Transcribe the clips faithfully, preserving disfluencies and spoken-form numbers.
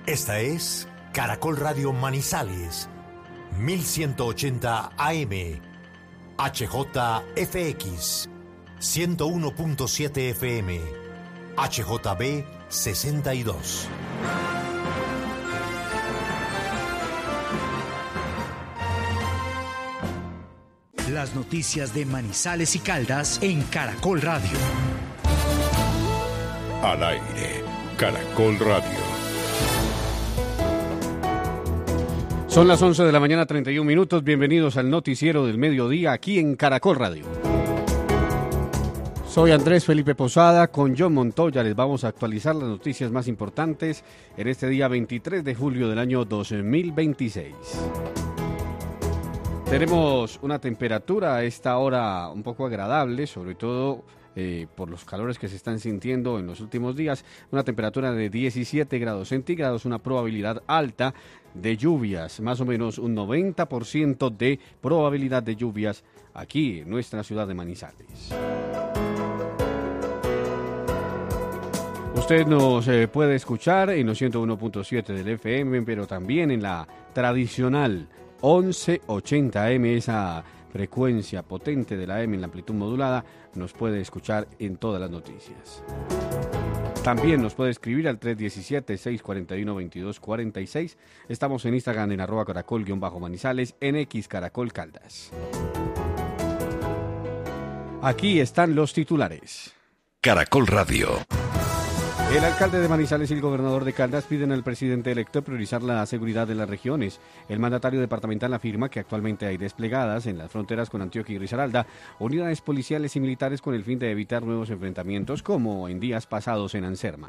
Esta es Caracol Radio Manizales, mil ciento ochenta A M, H J F X, ciento uno punto siete F M, H J B sesenta y dos. Las noticias de Manizales y Caldas en Caracol Radio. Al aire, Caracol Radio. Son las once de la mañana, treinta y un minutos. Bienvenidos al noticiero del mediodía aquí en Caracol Radio. Soy Andrés Felipe Posada, con John Montoya les vamos a actualizar las noticias más importantes en este día veintitrés de julio del año dos mil veintiséis. Tenemos una temperatura a esta hora un poco agradable, sobre todo eh, por los calores que se están sintiendo en los últimos días. Una temperatura de diecisiete grados centígrados, una probabilidad alta de lluvias, más o menos un noventa por ciento de probabilidad de lluvias aquí en nuestra ciudad de Manizales. Usted nos eh, puede escuchar en los ciento uno punto siete del F M, pero también en la tradicional once ochenta M, esa frecuencia potente de la M en la amplitud modulada, nos puede escuchar en todas las noticias. También nos puede escribir al tres uno siete, seis cuatro uno, veintidós cuarenta y seis. Estamos en Instagram en arroba caracol-manizales, en X Caracol Caldas. Aquí están los titulares. Caracol Radio. El alcalde de Manizales y el gobernador de Caldas piden al presidente electo priorizar la seguridad de las regiones. El mandatario departamental afirma que actualmente hay desplegadas en las fronteras con Antioquia y Risaralda unidades policiales y militares con el fin de evitar nuevos enfrentamientos como en días pasados en Anserma.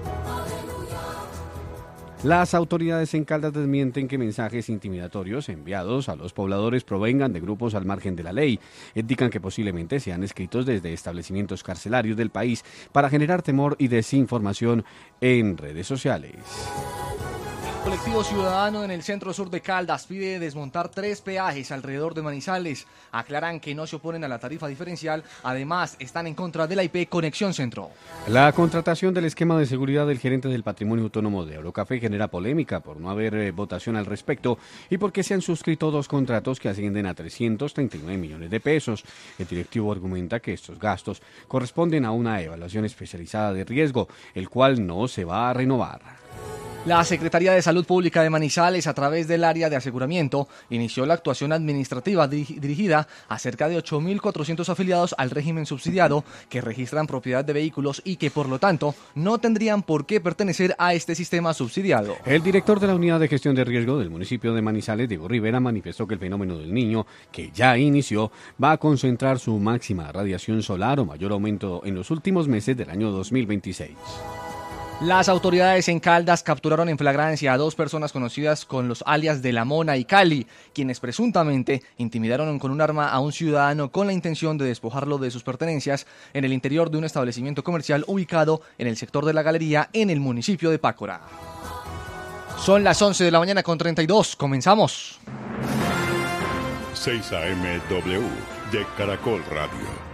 Las autoridades en Caldas desmienten que mensajes intimidatorios enviados a los pobladores provengan de grupos al margen de la ley. Indican que posiblemente sean escritos desde establecimientos carcelarios del país para generar temor y desinformación en redes sociales. El colectivo ciudadano en el centro sur de Caldas pide desmontar tres peajes alrededor de Manizales. Aclaran que no se oponen a la tarifa diferencial, además están en contra de la I P Conexión Centro. La contratación del esquema de seguridad del gerente del patrimonio autónomo de Eurocafé genera polémica por no haber eh, votación al respecto y porque se han suscrito dos contratos que ascienden a trescientos treinta y nueve millones de pesos. El directivo argumenta que estos gastos corresponden a una evaluación especializada de riesgo, el cual no se va a renovar. La Secretaría de Salud Pública de Manizales, a través del área de aseguramiento, inició la actuación administrativa dirigida a cerca de ocho mil cuatrocientos afiliados al régimen subsidiado que registran propiedad de vehículos y que, por lo tanto, no tendrían por qué pertenecer a este sistema subsidiado. El director de la Unidad de Gestión de Riesgo del municipio de Manizales, Diego Rivera, manifestó que el fenómeno del Niño, que ya inició, va a concentrar su máxima radiación solar o mayor aumento en los últimos meses del año dos mil veintiséis. Las autoridades en Caldas capturaron en flagrancia a dos personas conocidas con los alias de La Mona y Cali, quienes presuntamente intimidaron con un arma a un ciudadano con la intención de despojarlo de sus pertenencias en el interior de un establecimiento comercial ubicado en el sector de La Galería, en el municipio de Pácora. Son las once de la mañana con treinta y dos. Comenzamos. seis A M W de Caracol Radio.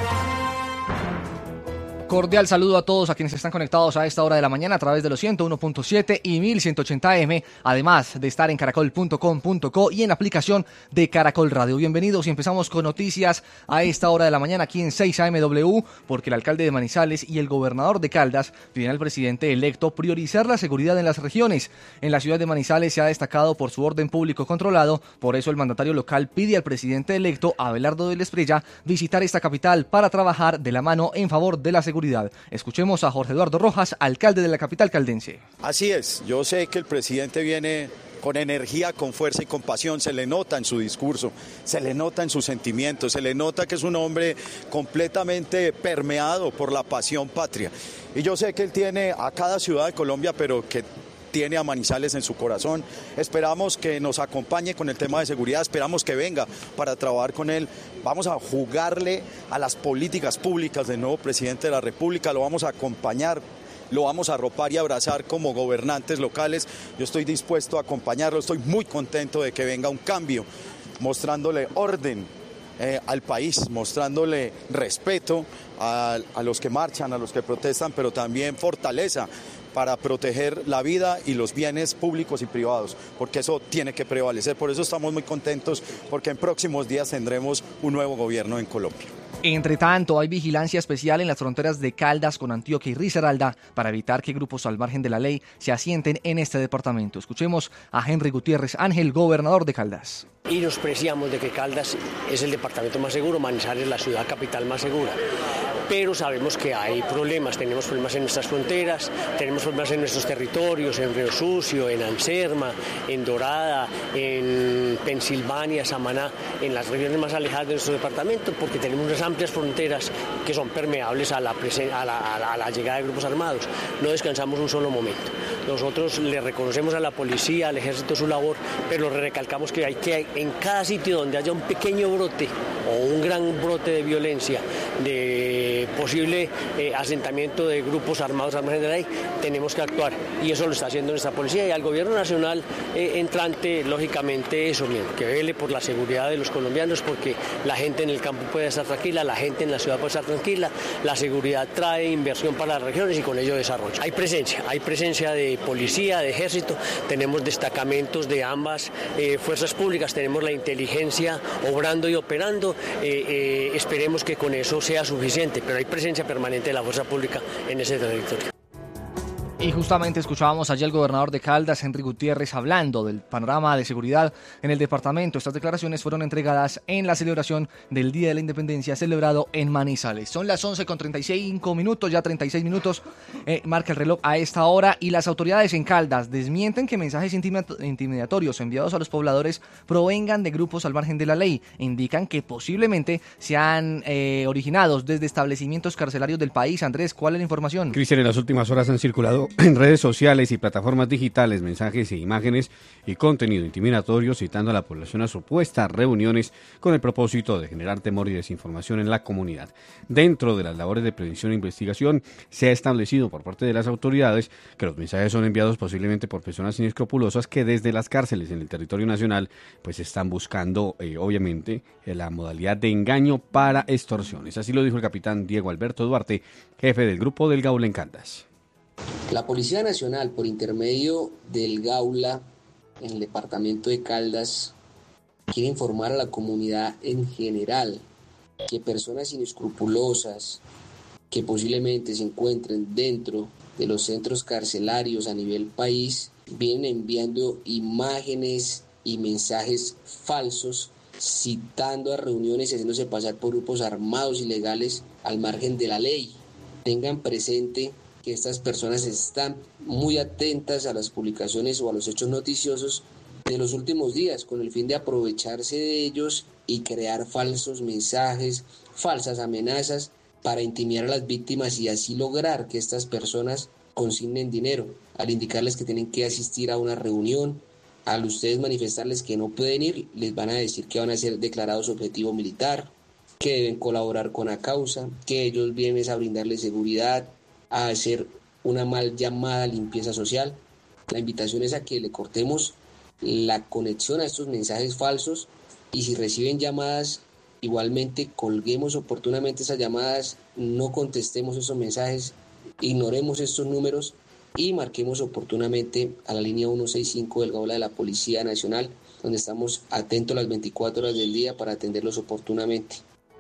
Cordial saludo a todos a quienes están conectados a esta hora de la mañana a través de los ciento uno punto siete y mil ciento ochenta M, además de estar en caracol punto com punto co y en la aplicación de Caracol Radio. Bienvenidos y empezamos con noticias a esta hora de la mañana aquí en seis A M W, porque el alcalde de Manizales y el gobernador de Caldas piden al presidente electo priorizar la seguridad en las regiones. En la ciudad de Manizales se ha destacado por su orden público controlado, por eso el mandatario local pide al presidente electo, Abelardo del Esprella, visitar esta capital para trabajar de la mano en favor de la seguridad. Escuchemos a Jorge Eduardo Rojas, alcalde de la capital caldense. Así es, yo sé que el presidente viene con energía, con fuerza y con pasión, se le nota en su discurso, se le nota en sus sentimientos, se le nota que es un hombre completamente permeado por la pasión patria. Y yo sé que él tiene a cada ciudad de Colombia, pero que tiene a Manizales en su corazón. Esperamos que nos acompañe con el tema de seguridad, esperamos que venga para trabajar con él. Vamos a jugarle a las políticas públicas del nuevo presidente de la República, lo vamos a acompañar, lo vamos a arropar y abrazar como gobernantes locales. Yo estoy dispuesto a acompañarlo, estoy muy contento de que venga un cambio, mostrándole orden eh, al país, mostrándole respeto a, a los que marchan, a los que protestan, pero también fortaleza para proteger la vida y los bienes públicos y privados, porque eso tiene que prevalecer. Por eso estamos muy contentos, porque en próximos días tendremos un nuevo gobierno en Colombia. Entre tanto, hay vigilancia especial en las fronteras de Caldas con Antioquia y Risaralda para evitar que grupos al margen de la ley se asienten en este departamento. Escuchemos a Henry Gutiérrez Ángel, gobernador de Caldas. Y nos preciamos de que Caldas es el departamento más seguro, Manizales es la ciudad capital más segura. Pero sabemos que hay problemas, tenemos problemas en nuestras fronteras, tenemos problemas en nuestros territorios, en Río Sucio, en Anserma, en Dorada, en Pensilvania, Samaná, en las regiones más alejadas de nuestro departamento, porque tenemos unas amplias fronteras que son permeables a la, presen- a la, a la, a la llegada de grupos armados. No descansamos un solo momento. Nosotros le reconocemos a la policía, al ejército su labor, pero recalcamos que hay que, en cada sitio donde haya un pequeño brote o un gran brote de violencia, de posible eh, asentamiento de grupos armados al margen de la ley, tenemos que actuar. Y eso lo está haciendo nuestra policía y al gobierno nacional eh, entrante, lógicamente, eso mismo, que vele por la seguridad de los colombianos, porque la gente en el campo puede estar tranquila, la gente en la ciudad puede estar tranquila, la seguridad trae inversión para las regiones y con ello desarrollo. Hay presencia, hay presencia de policía, de ejército, tenemos destacamentos de ambas eh, fuerzas públicas, tenemos la inteligencia obrando y operando, eh, eh, esperemos que con eso sea suficiente, pero hay presencia permanente de la fuerza pública en ese territorio. Y justamente escuchábamos allí al gobernador de Caldas, Henry Gutiérrez, hablando del panorama de seguridad en el departamento. Estas declaraciones fueron entregadas en la celebración del Día de la Independencia celebrado en Manizales. Son las once con treinta y cinco minutos, ya treinta y seis minutos, eh, marca el reloj a esta hora, y las autoridades en Caldas desmienten que mensajes intimidatorios enviados a los pobladores provengan de grupos al margen de la ley. Indican que posiblemente sean eh, originados desde establecimientos carcelarios del país. Andrés, ¿cuál es la información? Cristian, en las últimas horas han circulado en redes sociales y plataformas digitales mensajes e imágenes y contenido intimidatorio citando a la población a supuestas reuniones con el propósito de generar temor y desinformación en la comunidad. Dentro de las labores de prevención e investigación se ha establecido por parte de las autoridades que los mensajes son enviados posiblemente por personas inescrupulosas que desde las cárceles en el territorio nacional pues están buscando eh, obviamente la modalidad de engaño para extorsiones. Así lo dijo el capitán Diego Alberto Duarte, jefe del grupo del Gaula en Caldas. La Policía Nacional, por intermedio del Gaula en el departamento de Caldas, quiere informar a la comunidad en general que personas inescrupulosas que posiblemente se encuentren dentro de los centros carcelarios a nivel país vienen enviando imágenes y mensajes falsos citando a reuniones y haciéndose pasar por grupos armados ilegales al margen de la ley. Tengan presente que estas personas están muy atentas a las publicaciones o a los hechos noticiosos de los últimos días con el fin de aprovecharse de ellos y crear falsos mensajes, falsas amenazas para intimidar a las víctimas y así lograr que estas personas consignen dinero. Al indicarles que tienen que asistir a una reunión, al ustedes manifestarles que no pueden ir, les van a decir que van a ser declarados objetivo militar, que deben colaborar con la causa, que ellos vienen a brindarles seguridad, a hacer una mal llamada limpieza social. La invitación es a que le cortemos la conexión a estos mensajes falsos y si reciben llamadas, igualmente colguemos oportunamente esas llamadas, no contestemos esos mensajes, ignoremos estos números y marquemos oportunamente a la línea ciento sesenta y cinco del Gaula de la Policía Nacional, donde estamos atentos las veinticuatro horas del día para atenderlos oportunamente.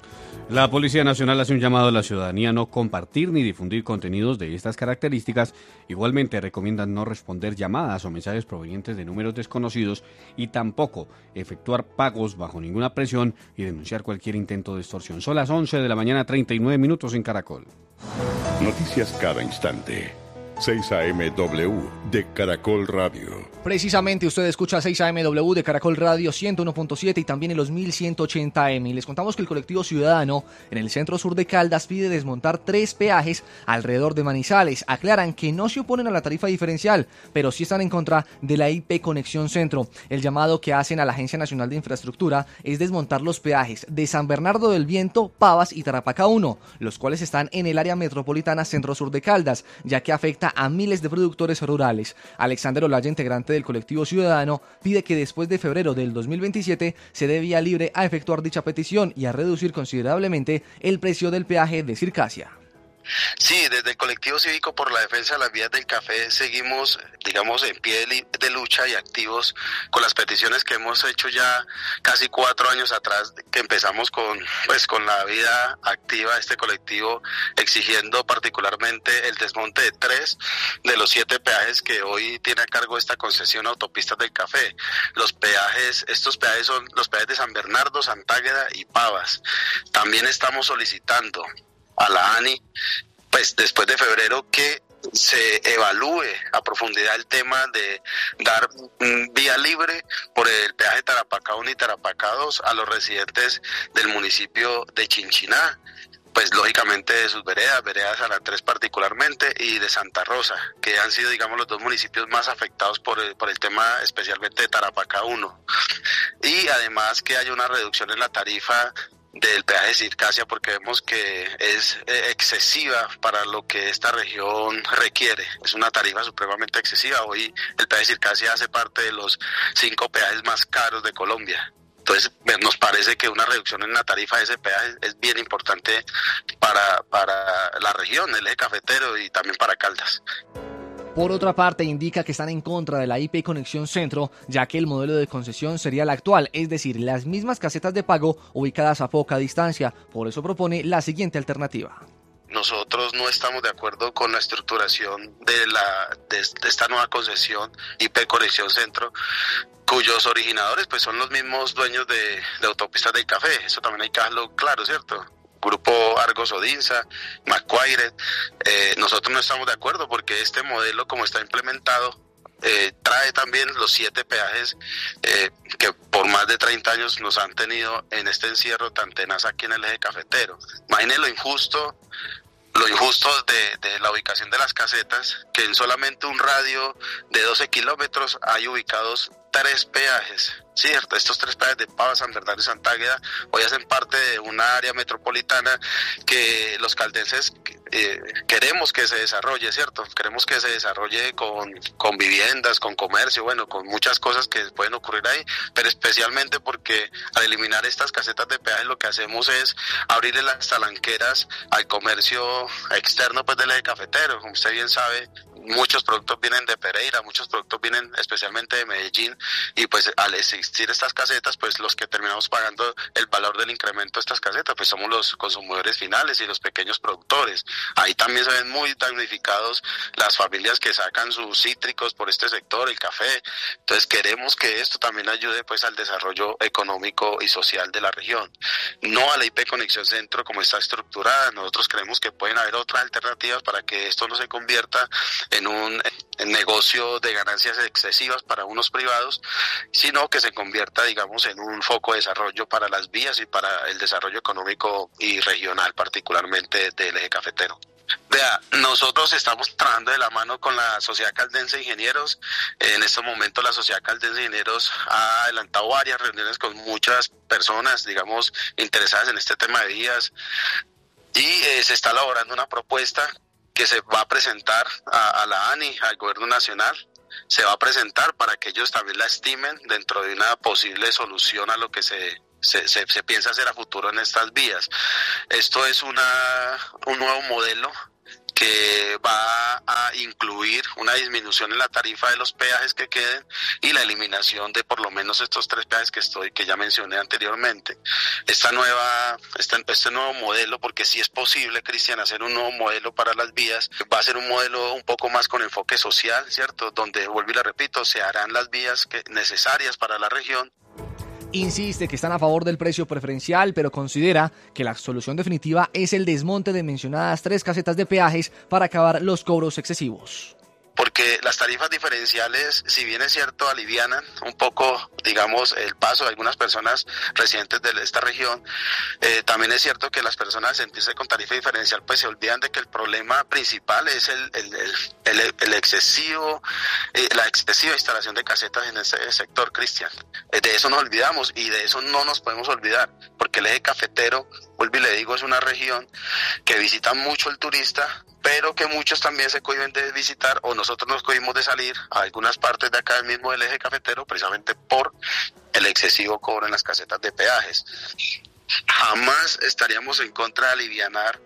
La Policía Nacional hace un llamado a la ciudadanía a no compartir ni difundir contenidos de estas características. Igualmente recomiendan no responder llamadas o mensajes provenientes de números desconocidos y tampoco efectuar pagos bajo ninguna presión y denunciar cualquier intento de extorsión. Son las once de la mañana, treinta y nueve minutos en Caracol. Noticias cada instante. seis A M W de Caracol Radio. Precisamente usted escucha seis A M W de Caracol Radio ciento uno punto siete y también en los mil ciento ochenta M. Y les contamos que el colectivo ciudadano en el centro sur de Caldas pide desmontar tres peajes alrededor de Manizales. Aclaran que no se oponen a la tarifa diferencial, pero sí están en contra de la I P Conexión Centro. El llamado que hacen a la Agencia Nacional de Infraestructura es desmontar los peajes de San Bernardo del Viento, Pavas y Tarapacá uno, los cuales están en el área metropolitana centro-sur de Caldas, ya que afecta a miles de productores rurales. Alexander Olaya, integrante del colectivo ciudadano, pide que después de febrero del dos mil veintisiete se dé vía libre a efectuar dicha petición y a reducir considerablemente el precio del peaje de Circasia. Sí, desde el Colectivo Cívico por la Defensa de las Vías del Café seguimos, digamos, en pie de, de lucha y activos con las peticiones que hemos hecho ya casi cuatro años atrás, que empezamos con, pues, con la vida activa de este colectivo, exigiendo particularmente el desmonte de tres de los siete peajes que hoy tiene a cargo esta concesión Autopistas del Café. Los peajes, estos peajes son los peajes de San Bernardo, Santágueda y Pavas. También estamos solicitando a la ANI, pues después de febrero, que se evalúe a profundidad el tema de dar mm, vía libre por el peaje Tarapacá uno y Tarapacá dos a los residentes del municipio de Chinchiná, pues lógicamente de sus veredas, veredas San Andrés particularmente, y de Santa Rosa, que han sido, digamos, los dos municipios más afectados por el, por el tema especialmente de Tarapacá uno. Y además que haya una reducción en la tarifa del peaje de Circasia, porque vemos que es eh, excesiva para lo que esta región requiere. Es una tarifa supremamente excesiva. Hoy el peaje de Circasia hace parte de los cinco peajes más caros de Colombia. Entonces nos parece que una reducción en la tarifa de ese peaje es bien importante para, para la región, el eje cafetero y también para Caldas. Por otra parte, indica que están en contra de la I P Conexión Centro, ya que el modelo de concesión sería el actual, es decir, las mismas casetas de pago ubicadas a poca distancia. Por eso propone la siguiente alternativa. Nosotros no estamos de acuerdo con la estructuración de, la, de, de esta nueva concesión I P Conexión Centro, cuyos originadores pues son los mismos dueños de, de Autopistas del Café. Eso también hay que dejarlo claro, ¿cierto? Grupo Argos Odinsa, Macquarie. Eh, nosotros no estamos de acuerdo porque este modelo, como está implementado, eh, trae también los siete peajes eh, que por más de treinta años nos han tenido en este encierro tan tenaz aquí en el eje cafetero. Imaginen lo injusto, lo injusto de, de la ubicación de las casetas, que en solamente un radio de doce kilómetros hay ubicados tres peajes, ¿cierto? Estos tres peajes de Pavas, San Bernardo y Santágueda hoy hacen parte de una área metropolitana que los caldenses eh, queremos que se desarrolle, ¿cierto? Queremos que se desarrolle con, con viviendas, con comercio, bueno, con muchas cosas que pueden ocurrir ahí, pero especialmente porque al eliminar estas casetas de peaje lo que hacemos es abrirle las talanqueras al comercio externo pues del eje cafetero. Como usted bien sabe, muchos productos vienen de Pereira, muchos productos vienen especialmente de Medellín, y pues al existir estas casetas, pues los que terminamos pagando el valor del incremento de estas casetas, pues somos los consumidores finales y los pequeños productores. Ahí también se ven muy damnificados las familias que sacan sus cítricos por este sector, el café. Entonces queremos que esto también ayude pues al desarrollo económico y social de la región. No a la I P Conexión Centro como está estructurada. Nosotros creemos que pueden haber otras alternativas para que esto no se convierta en un en negocio de ganancias excesivas para unos privados, sino que se convierta, digamos, en un foco de desarrollo para las vías y para el desarrollo económico y regional, particularmente del eje cafetero. Vea, nosotros estamos trabajando de la mano con la Sociedad Caldense de Ingenieros. En estos momentos la Sociedad Caldense de Ingenieros ha adelantado varias reuniones con muchas personas, digamos, interesadas en este tema de vías, y eh, se está elaborando una propuesta que se va a presentar a, a la ANI, al Gobierno Nacional. Se va a presentar para que ellos también la estimen dentro de una posible solución a lo que se, se, se, se piensa hacer a futuro en estas vías. Esto es una, un nuevo modelo que va a incluir una disminución en la tarifa de los peajes que queden y la eliminación de por lo menos estos tres peajes que estoy que ya mencioné anteriormente. Esta nueva este, este nuevo modelo, porque sí es posible, Cristian, hacer un nuevo modelo para las vías, va a ser un modelo un poco más con enfoque social, ¿cierto? Donde, vuelvo y le repito, se harán las vías que, necesarias para la región. Insiste que están a favor del precio preferencial, pero considera que la solución definitiva es el desmonte de mencionadas tres casetas de peajes para acabar los cobros excesivos. Porque las tarifas diferenciales, si bien es cierto, alivianan un poco, digamos, el paso de algunas personas residentes de esta región, eh, también es cierto que las personas al sentirse con tarifa diferencial pues se olvidan de que el problema principal es el, el, el, el, el excesivo, eh, la excesiva instalación de casetas en ese sector, Cristian. Eh, de eso nos olvidamos y de eso no nos podemos olvidar, porque el eje cafetero, vuelvo y le digo, es una región que visita mucho el turista, pero que muchos también se cohíben de visitar, o nosotros nos cohibimos de salir a algunas partes de acá mismo del eje cafetero, precisamente por el excesivo cobro en las casetas de peajes. Jamás estaríamos en contra de alivianar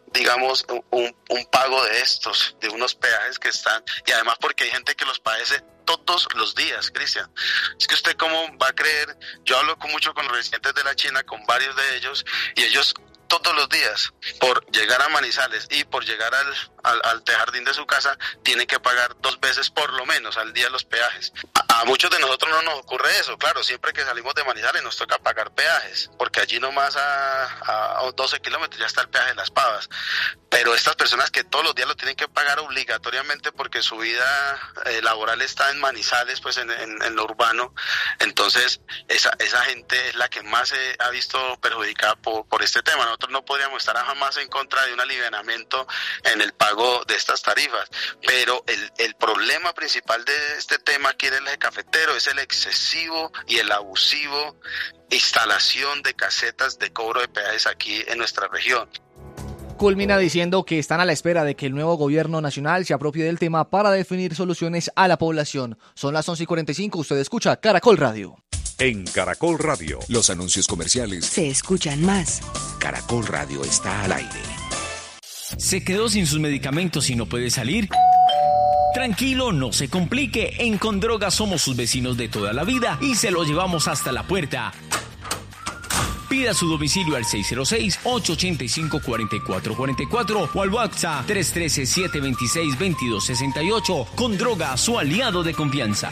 digamos, un, un pago de estos, de unos peajes que están, y además porque hay gente que los padece todos los días, Cristian. Es que usted cómo va a creer, yo hablo con mucho con los residentes de la China, con varios de ellos, y ellos todos los días, por llegar a Manizales y por llegar al, al, al jardín de su casa, tienen que pagar dos veces por lo menos al día los peajes. A, a muchos de nosotros no nos ocurre eso, claro, siempre que salimos de Manizales nos toca pagar peajes, porque allí nomás a, a doce kilómetros ya está el peaje de Las Pavas. Pero estas personas que todos los días lo tienen que pagar obligatoriamente porque su vida eh, laboral está en Manizales, pues en, en, en lo urbano, entonces esa, esa gente es la que más se ha visto perjudicada por, por este tema. Nosotros no podríamos estar jamás en contra de un alivianamiento en el pago de estas tarifas, pero el, el problema principal de este tema aquí en el eje cafetero es el excesivo y el abusivo instalación de casetas de cobro de peajes aquí en nuestra región. Culmina diciendo que están a la espera de que el nuevo gobierno nacional se apropie del tema para definir soluciones a la población. Son las once y cuarenta y cinco, usted escucha Caracol Radio. En Caracol Radio, los anuncios comerciales se escuchan más. Caracol Radio está al aire. ¿Se quedó sin sus medicamentos y no puede salir? Tranquilo, no se complique. En Condroga somos sus vecinos de toda la vida y se lo llevamos hasta la puerta. Pida su domicilio al seis cero seis, ocho ocho cinco, cuatro cuatro cuatro cuatro o al WhatsApp tres uno tres, siete dos seis, dos dos seis ocho. Condroga, su aliado de confianza.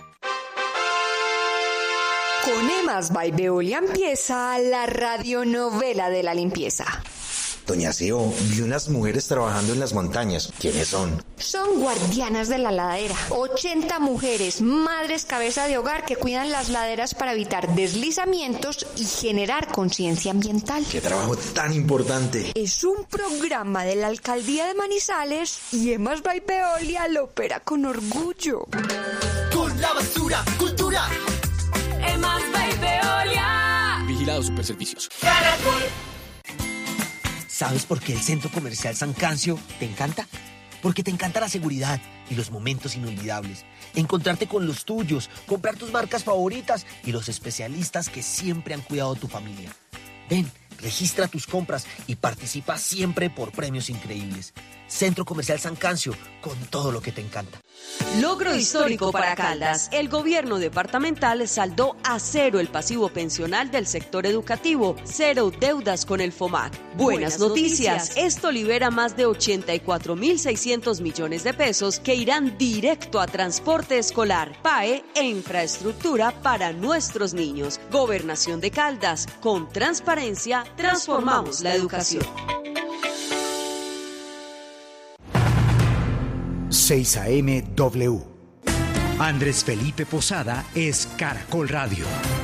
Con Emas by Veolia empieza la radionovela de la limpieza. Doña Seo, vi unas mujeres trabajando en las montañas. ¿Quiénes son? Son guardianas de la ladera. ochenta mujeres, madres cabeza de hogar que cuidan las laderas para evitar deslizamientos y generar conciencia ambiental. ¡Qué trabajo tan importante! Es un programa de la Alcaldía de Manizales y Emas by Veolia lo opera con orgullo. Con la basura, cultura. Emas by Veolia. Vigilado Superservicios. Caracol. ¿Sabes por qué el Centro Comercial San Cancio te encanta? Porque te encanta la seguridad y los momentos inolvidables. Encontrarte con los tuyos, comprar tus marcas favoritas y los especialistas que siempre han cuidado tu familia. Ven, registra tus compras y participa siempre por premios increíbles. Centro Comercial San Cancio, con todo lo que te encanta. Logro histórico para Caldas. El gobierno departamental saldó a cero el pasivo pensional del sector educativo, cero deudas con el FOMAC. Buenas, Buenas noticias. noticias, esto libera más de ochenta y cuatro mil seiscientos millones de pesos que irán directo a transporte escolar, P A E e infraestructura para nuestros niños. Gobernación de Caldas, con transparencia transformamos la educación. seis A M W. Andrés Felipe Posada es Caracol Radio.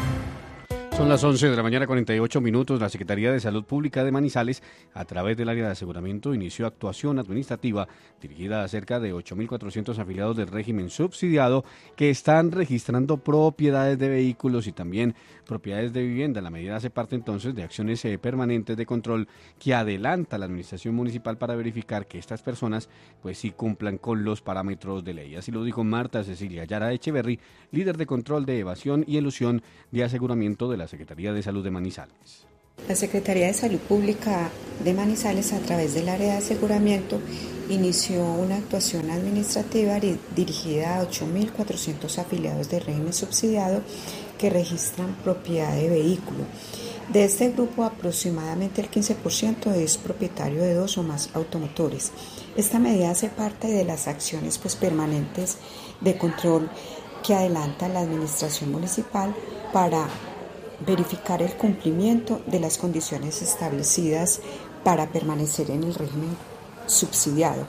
Son las once de la mañana, cuarenta y ocho minutos. La Secretaría de Salud Pública de Manizales, a través del área de aseguramiento, inició actuación administrativa dirigida a cerca de ocho mil cuatrocientos afiliados del régimen subsidiado que están registrando propiedades de vehículos y también propiedades de vivienda. La medida hace parte entonces de acciones eh, permanentes de control que adelanta la administración municipal para verificar que estas personas pues sí cumplan con los parámetros de ley. Así lo dijo Marta Cecilia Yara Echeverry, líder de control de evasión y elusión de aseguramiento de la Secretaría de Salud de Manizales. La Secretaría de Salud Pública de Manizales, a través del área de aseguramiento, inició una actuación administrativa dirigida a ocho mil cuatrocientos afiliados del régimen subsidiado que registran propiedad de vehículo. De este grupo, aproximadamente el quince por ciento es propietario de dos o más automotores. Esta medida hace parte de las acciones pues, permanentes de control que adelanta la administración municipal para verificar el cumplimiento de las condiciones establecidas para permanecer en el régimen subsidiado.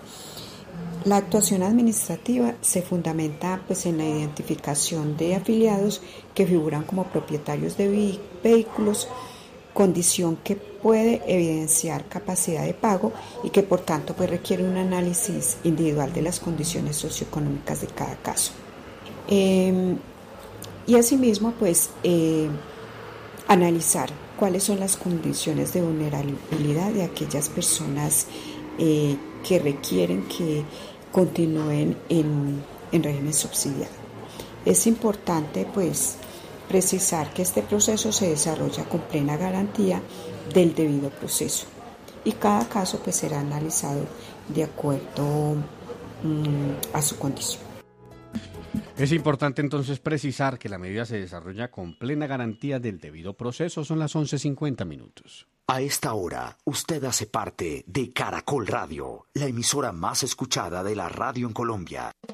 La actuación administrativa se fundamenta pues, en la identificación de afiliados que figuran como propietarios de vi- vehículos, condición que puede evidenciar capacidad de pago y que por tanto pues, requiere un análisis individual de las condiciones socioeconómicas de cada caso. Eh, y asimismo, pues, eh, analizar cuáles son las condiciones de vulnerabilidad de aquellas personas eh, que requieren que continúen en, en régimen subsidiado. Es importante pues precisar que este proceso se desarrolla con plena garantía del debido proceso. y cada caso pues será analizado de acuerdo mmm, a su condición. Es importante entonces precisar que la medida se desarrolla con plena garantía del debido proceso. Son las once cincuenta minutos. A esta hora, usted hace parte de Caracol Radio, la emisora más escuchada de la radio en Colombia.